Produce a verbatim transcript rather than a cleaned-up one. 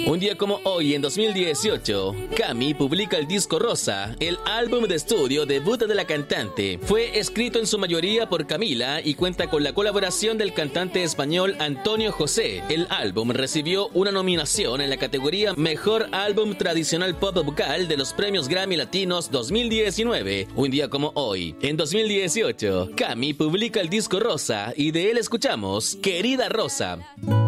Un día como hoy, en dos mil dieciocho, Cami publica el disco Rosa, el álbum de estudio debut de la cantante. Fue escrito en su mayoría por Camila y cuenta con la colaboración del cantante español Antonio José. El álbum recibió una nominación en la categoría Mejor Álbum Tradicional Pop Vocal de los Premios Grammy Latinos dos mil diecinueve. Un día como hoy, en dos mil dieciocho, Cami publica el disco Rosa y de él escuchamos Querida Rosa.